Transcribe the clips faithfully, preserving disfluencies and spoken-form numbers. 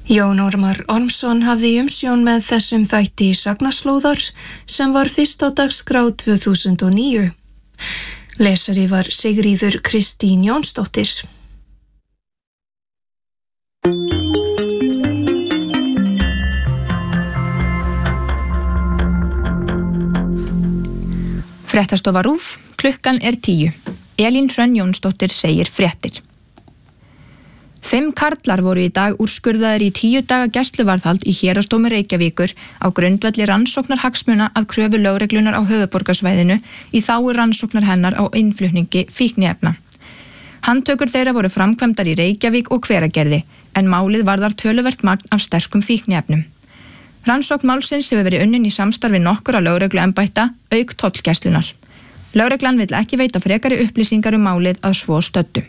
Jón Ormar Ormsson hafði umsjón með þessum þætti Sagnaslóðar sem var fyrst á dagskrá tvö þúsund og níu. Lesari var Sigríður Kristín Jónsdóttir. Fréttastofa RÚV, klukkan er tíu. Elín Hrönn Jónsdóttir segir fréttir. Fimm karlar voru í dag úrskurðaðir í tíu daga gæsluvarðhald í Héraðsdómi Reykjavíkur á grundvelli rannsóknar hagsmuna að kröfu lögreglunar á höfuðborgarsvæðinu í þágu rannsóknar hennar á innflutningi fíkniefna. Handtökur þeirra voru framkvæmdar í Reykjavík og Hveragerði, en málið varðar töluvert magn af sterkum fíkniefnum. Rannsókn málsins hefur verið unnin í samstarfi nokkura lögregluembætta auk tollgæslunnar. Lögreglan vill ekki veita frekari upplýsingar um málið að svo stöddu.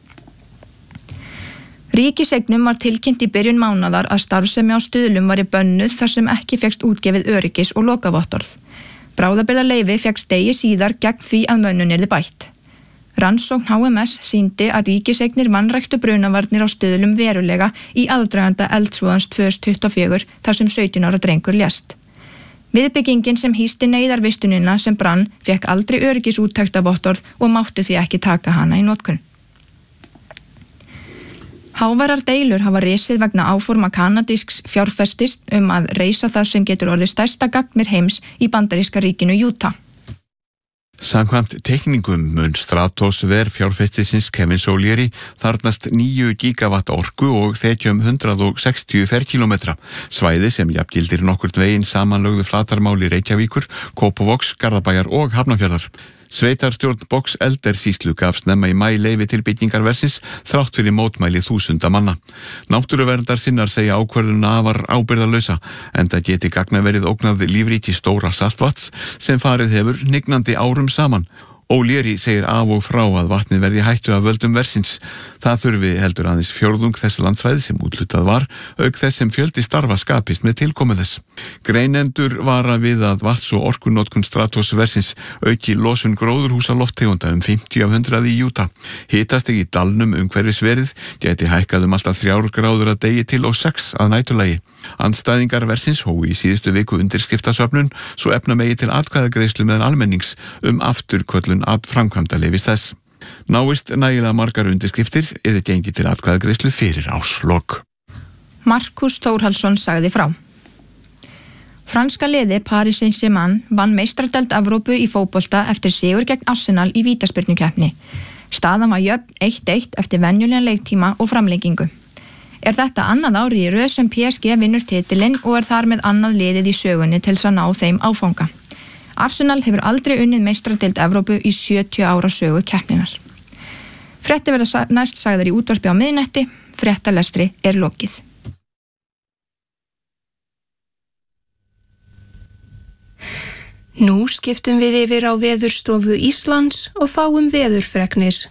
Ríkiseignum var tilkynnt í byrjun mánaðar að starfsemi á Stuðlum var í bönnuð þar sem ekki fékkst útgefið öryggis- og lokavottorð. Bráðabirgðaleyfi fékkst degi síðar gegn því að mönnun yrði bætt. Rannsókn H M S sýndi að ríkiseignir vanræktu brunavarnir á Stuðlum verulega í aðdraganda eldsvoðans tvö þúsund tuttugu og fjögur þar sem sautján ára drengur lést. Viðbyggingin sem hýsti neyðarvistunina sem brann fékk aldrei öryggisúttektavottorð og mátti því ekki taka hana í notkun. Háværar deilur hafa risið vegna áforma kanadísks fjárfestis um að reisa það sem getur orðið stærsta gagnir heims í bandaríska ríkinu Utah. Samkvæmt teikningum mun Stratos ver fjárfestisins Kevin Solieri þarnast níu gigavatt orku og þekja um hundrað og sextíu ferkílómetra, svæði sem jafngildir nokkurt veginn samanlögðu flatarmáli Reykjavíkur, Kópavogs, Garðabæjar og Hafnarfjarðar. Sveitarstjórn Box Eldersýslu gaf snemma í maí leyfi til byggingarversins þrátt fyrir mótmæli þúsunda manna. Náttúruverndar-sinnar segja ákvörðunina afar ábyrgðarlausa, enda geti gagna verið ógnað lífríki Stóra Saltvatns sem farið hefur hnignandi árum saman. O'Leary segir af og frá að vatnið verði hættu af völdum versins. Það þurfi heldur aðeins fjórðung þess landsvæði sem úthlutað var, auk þess sem fjöldi starfa skapist með tilkomu þess. Greinendur vara við að vatns- og orkunotkun Stratos versins auki losun gróðurhúsaloftegunda um fimmtíu af hundrað í Utah. Hitastig í dalnum umhverfisverið gæti hækkað um alltaf þrjár gráður að degi til og sex að næturlagi. Andstæðingar versins hófu í síðustu viku undirskriftasöfnun svo efna megi til atkvæðagreiðslu meðal almennings um afturköllun að framkvæmda leyfis þess. Náist nægilega margar undirskriftir yrði gengið til atkvæðagreiðslu fyrir árslok. Markus Þórhallsson sagði frá. Franska liði Paris Saint-Germain vann meistaradeild Evrópu í fótbolta eftir sigur gegn Arsenal í vítaspyrnukeppni. Staðan var jöfn eitt eitt eftir venjulegan leiktíma og framlengingu. Er þetta annað ári í röð sem P S G vinnur titilinn og er þar með annað liðið í sögunni til að ná þeim áfanga. Arsenal hefur aldrei unnið meistaradeild Evrópu í sjötíu ára sögu keppninnar. Fréttir verða næst sagðar í útvarpi á miðnætti, fréttalestri er lokið. Nú skiptum við yfir á Veðurstofu Íslands og fáum veðurfregnir.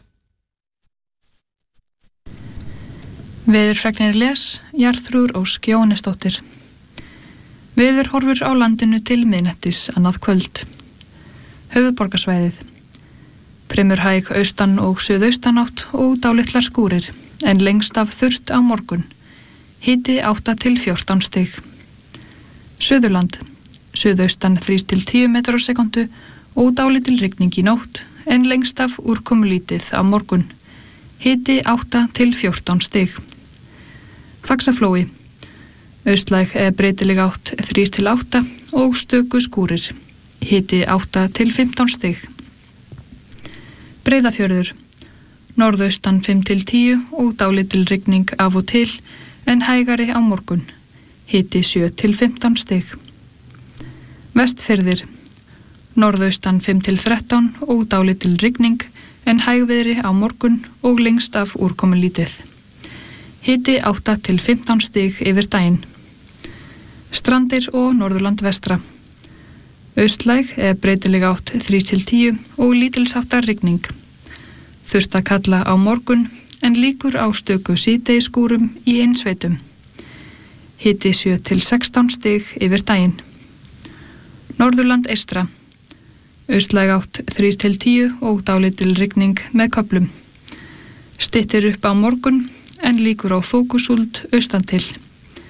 Veðurfregnir les, Jarþrúður Ósk Jóhannesdóttir. Veðurhorfur á landinu til miðnættis annað kvöld. Höfuðborgarsvæðið. Fremur hæg austan og suðaustanátt og dálitlar skúrir, en lengst af þurrt á morgun. Hiti átta til fjórtán stig. Suðurland. Suðaustan þrír til tíu metrar á sekundu og dálítil rigning í nótt, en lengst af úrkomulítið á morgun. Hiti átta til fjórtán stig. Faxaflói. Austlæg er breytileg átt þrír til átta og stöku skúrir. Hiti átta til fimmtán stig. Breiðafjörður. Norðaustan fimm til tíu og dálítil rigning af og til, en hægari á morgun. Hiti sjö til fimmtán stig. Vestfirðir. Norðaustan fimm til þrettán og dálítil rigning, en hægviðri á morgun og lengst af úrkomulítið. Hiti átta til fimmtán stig yfir daginn. Strandir og Norðurland vestra. Austlæg er breytileg átt þrír til tíu og lítilsháttar rigning. Þurft að kalla á morgun, en líkur á stöku síðdegisskúrum í innsveitum. Hiti sjö til sextán stig yfir daginn. Norðurland eystra. Austlæg átt þrír til tíu og dálítil rigning með köflum. Styttir upp á morgun, en líkur á þokusúld austan til.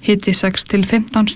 hiti sex til fimmtán